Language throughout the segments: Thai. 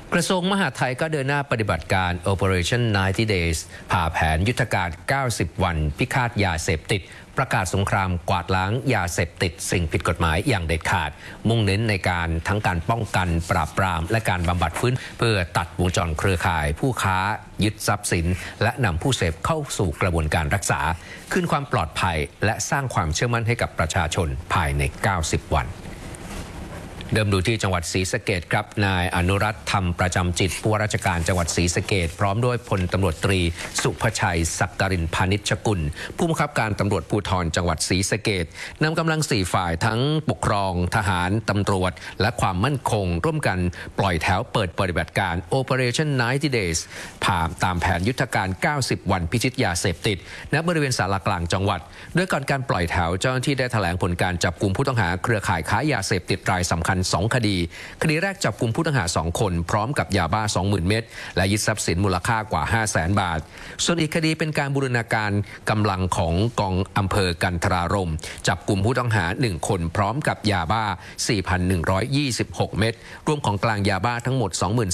กระทรวงมหาดไทยก็เดินหน้าปฏิบัติการ Operation 90 Days ผ่าแผนยุทธการ 90 วันพิฆาตยาเสพติดประกาศสงครามกวาดล้างยาเสพติดสิ่งผิดกฎหมายอย่างเด็ดขาดมุ่งเน้นในการทั้งการป้องกันปราบปรามและการบำบัดฟื้นเพื่อตัดวงจรเครือข่ายผู้ค้ายึดทรัพย์สินและนำผู้เสพเข้าสู่กระบวนการรักษาคืนความปลอดภัยและสร้างความเชื่อมั่นให้กับประชาชนภายใน 90 วันเดิมดูที่จังหวัดศรีสะเกษครับนายอนุรัตน์ธรรมประจำจิตผู้ว่าราชการจังหวัดศรีสะเกษพร้อมด้วยพลตำรวจตรีสุภชัยศักดรินพานิชกุลผู้บังคับการตำรวจภูธรจังหวัดศรีสะเกษนำกำลัง4ฝ่ายทั้งปกครองทหารตำรวจและความมั่นคงร่วมกันปล่อยแถวเปิดปฏิบัติการ Operation 90 Days ผ่าตามแผนยุทธการ 90 วันพิชิตยาเสพติดณบริเวณศาลากลางจังหวัดโดยก่อนการปล่อยแถวเจ้าหน้าที่ได้แถลงผลการจับกุมผู้ต้องหาเครือข่ายค้ายาเสพติดรายสำคัญ2 คดีแรกจับกุมผู้ต้องหา2 คนพร้อมกับยาบ้า 20,000 เม็ดและยึดทรัพย์สินมูลค่ากว่า 500,000 บาทส่วนอีกคดีเป็นการบูรณาการกำลังของกองอำเภอกันทรารมจับกุมผู้ต้องหา1 คนพร้อมกับยาบ้า 4,126 เม็ดรวมของกลางยาบ้าทั้งหมด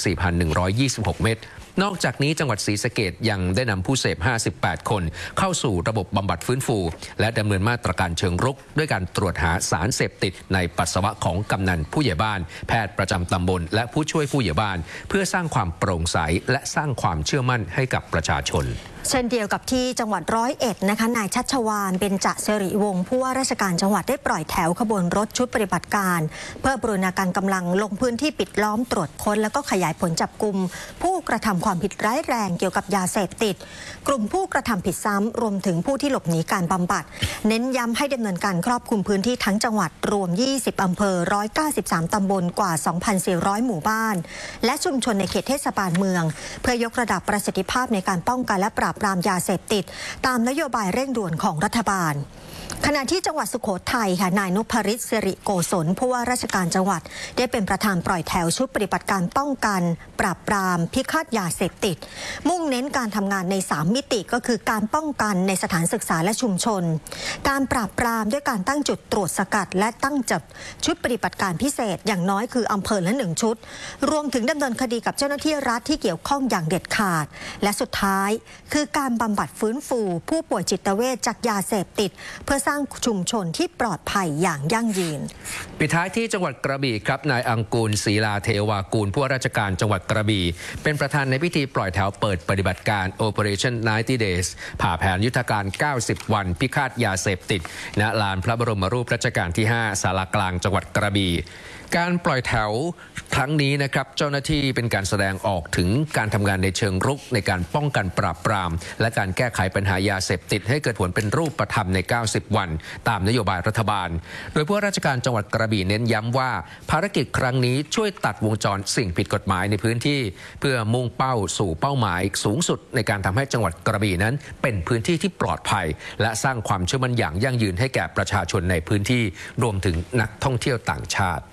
24,126 เม็ดนอกจากนี้จังหวัดศรีสะเกษยังได้นำผู้เสพ58 คนเข้าสู่ระบบบำบัดฟื้นฟูและดำเนินมาตรการเชิงรุกด้วยการตรวจหาสารเสพติดในปัสสาวะของกำนันผู้ใหญ่บ้านแพทย์ประจำตำบลและผู้ช่วยผู้ใหญ่บ้านเพื่อสร้างความโปร่งใสและสร้างความเชื่อมั่นให้กับประชาชนเช่นเดียวกับที่จังหวัด101นะคะนายชัชวาลเบญจสิริวงศ์ผู้ว่าราชการจังหวัดได้ปล่อยแถวขบวนรถชุดปฏิบัติการเพื่อบูรณาการกำลังลงพื้นที่ปิดล้อมตรวจค้นแล้วก็ขยายผลจับกุมผู้กระทำความผิดร้ายแรงเกี่ยวกับยาเสพติดกลุ่มผู้กระทำผิดซ้ำรวมถึงผู้ที่หลบหนีการบำบัดเน้นย้ำให้ดำเนินการครอบคลุมพื้นที่ทั้งจังหวัดรวม20 อำเภอ193 ตำบลกว่า 2,400 หมู่บ้านและชุมชนในเขตเทศบาลเมืองเพื่อยกระดับประสิทธิภาพในการป้องกันและปราบปรามยาเสพติดตามนโยบายเร่งด่วนของรัฐบาลขณะที่จังหวัดสุโขทัยค่ะนายนพฤทธิ์สิริโกศลผู้ว่าราชการจังหวัดได้เป็นประธานปล่อยแถวชุดปฏิบัติการป้องกันปราบปรามพิฆาตยาเสพติดมุ่งเน้นการทำงานใน3 มิติก็คือการป้องกันในสถานศึกษาและชุมชนการปราบปรามด้วยการตั้งจุดตรวจสกัดและตั้งจัดชุดปฏิบัติการพิเศษอย่างน้อยคืออำเภอละ1 ชุดรวมถึงดำเนินคดีกับเจ้าหน้าที่รัฐที่เกี่ยวข้องอย่างเด็ดขาดและสุดท้ายคือการบำบัดฟื้นฟูผู้ป่วยจิตเวชจากยาเสพติดเพื่อสร้างชุมชนที่ปลอดภัยอย่างยั่งยืนปิดท้ายที่จังหวัดกระบี่ครับนายอังกูลศรีลาเทวากูลผู้ว่าราชการจังหวัดกระบี่เป็นประธานในพิธีปล่อยแถวเปิดปฏิบัติการ Operation 90 Days ผ่าแผนยุทธการ 90 วันพิฆาตยาเสพติดณลานพระบรมรูปรัชกาลที่ 5 ศาลากลางจังหวัดกระบี่การปล่อยแถวครั้งนี้นะครับเจ้าหน้าที่เป็นการแสดงออกถึงการทำงานในเชิงรุกในการป้องกันปราบปรามและการแก้ไขปัญหายาเสพติดให้เกิดผลเป็นรูปธรรมใน 90 วันตามนโยบายรัฐบาลโดยผู้ว่าราชการจังหวัดกระบี่เน้นย้ำว่าภารกิจครั้งนี้ช่วยตัดวงจรสิ่งผิดกฎหมายในพื้นที่เพื่อมุ่งเป้าสู่เป้าหมายสูงสุดในการทำให้จังหวัดกระบี่นั้นเป็นพื้นที่ที่ปลอดภัยและสร้างความเชื่อมั่นอย่างยั่งยืนให้แก่ประชาชนในพื้นที่รวมถึงนักท่องเที่ยวต่างชาติ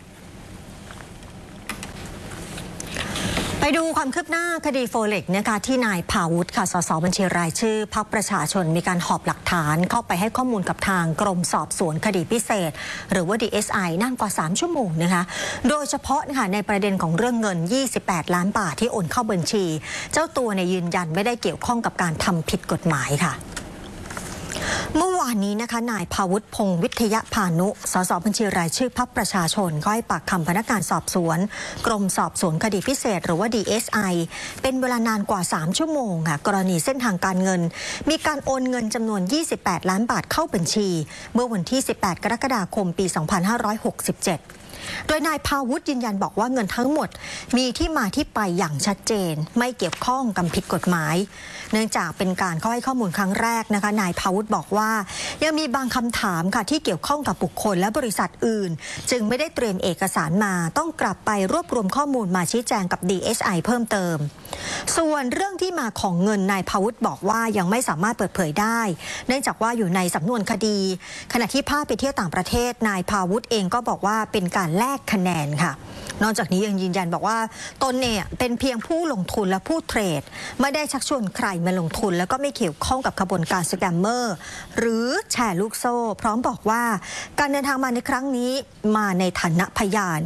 ไปดูความคืบหน้าคดีโฟเล็กนะคะที่นายภาวุฒิค่ะสสบัญชีรายชื่อพรรคประชาชนมีการหอบหลักฐานเข้าไปให้ข้อมูลกับทางกรมสอบสวนคดีพิเศษหรือว่า DSI นานกว่า3 ชั่วโมงนะคะโดยเฉพาะนะคะในประเด็นของเรื่องเงิน28 ล้านบาทที่โอนเข้าบัญชีเจ้าตัวเนี่ยยืนยันไม่ได้เกี่ยวข้องกับการทำผิดกฎหมายค่ะเมื่อวานนี้นะคะนายภาวุฒิพงษ์วิทยพานุสสบัญชีรายชื่อพรรคประชาชนก็ให้ปากคำพนักงานสอบสวนกรมสอบสวนคดีพิเศษหรือว่า DSI เป็นเวลานานกว่า3 ชั่วโมงค่ะกรณีเส้นทางการเงินมีการโอนเงินจำนวน28 ล้านบาทเข้าบัญชีเมื่อวันที่18 กรกฎาคมปี 2567โดยนายภาวุฒิยืนยันบอกว่าเงินทั้งหมดมีที่มาที่ไปอย่างชัดเจนไม่เกี่ยวข้องกับผิดกฎหมายเนื่องจากเป็นการเข้าให้ข้อมูลครั้งแรกนะคะนายภาวุฒิบอกว่ายังมีบางคำถามค่ะที่เกี่ยวข้องกับบุคคลและบริษัทอื่นจึงไม่ได้เตรียมเอกสารมาต้องกลับไปรวบรวมข้อมูลมาชี้แจงกับ DSI เพิ่มเติมส่วนเรื่องที่มาของเงินนายภาวุฒิบอกว่ายังไม่สามารถเปิดเผยได้เนื่องจากว่าอยู่ในสำนวนคดีขณะที่พาไปเที่ยวต่างประเทศนายภาวุฒิเองก็บอกว่าเป็นการแลกคะแนนค่ะนอกจากนี้ยังยืนยันบอกว่าตนเนี่ยเป็นเพียงผู้ลงทุนและผู้เทรดไม่ได้ชักชวนใครมาลงทุนแล้วก็ไม่เกี่ยวข้องกับขบวนการสแกมเมอร์หรือแชร์ลูกโซ่พร้อมบอกว่าการเดินทางมาในครั้งนี้มาในฐานะพยาน